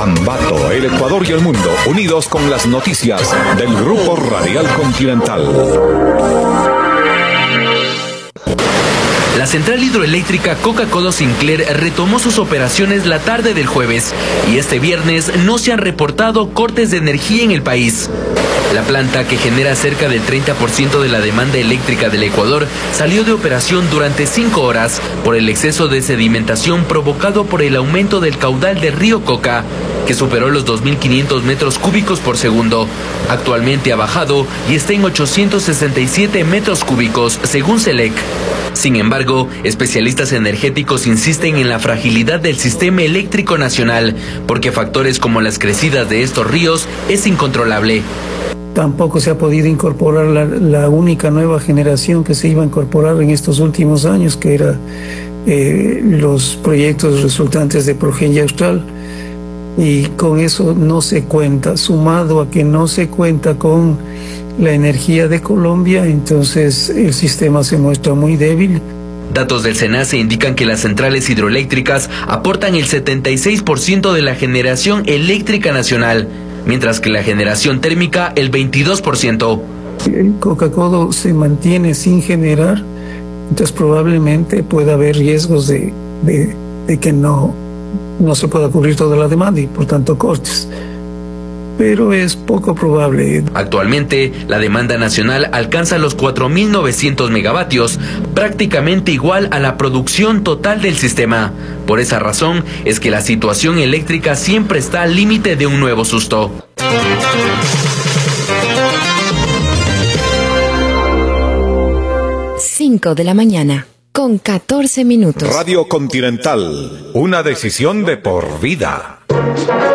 Ambato, el Ecuador y el mundo, unidos con las noticias del Grupo Radial Continental. La central hidroeléctrica Coca-Cola Sinclair retomó sus operaciones la tarde del jueves y este viernes no se han reportado cortes de energía en el país. La planta, que genera cerca del 30% de la demanda eléctrica del Ecuador, salió de operación durante 5 horas por el exceso de sedimentación provocado por el aumento del caudal del río Coca, que superó los 2.500 metros cúbicos por segundo. Actualmente ha bajado y está en 867 metros cúbicos, según SELEC. Sin embargo, especialistas energéticos insisten en la fragilidad del sistema eléctrico nacional, porque factores como las crecidas de estos ríos es incontrolable. Tampoco se ha podido incorporar la única nueva generación que se iba a incorporar en estos últimos años, que era los proyectos resultantes de Progen y Austral. Y con eso no se cuenta, sumado a que no se cuenta con la energía de Colombia, entonces el sistema se muestra muy débil. Datos del SENACE indican que las centrales hidroeléctricas aportan el 76% de la generación eléctrica nacional, mientras que la generación térmica el 22%. El Coca-Cola se mantiene sin generar, entonces probablemente pueda haber riesgos de que no se pueda cubrir toda la demanda y por tanto cortes. Pero es poco probable. Actualmente, la demanda nacional alcanza los 4.900 megavatios, prácticamente igual a la producción total del sistema. Por esa razón, es que la situación eléctrica siempre está al límite de un nuevo susto. 5 de la mañana, con 14 minutos. Radio Continental, una decisión de por vida.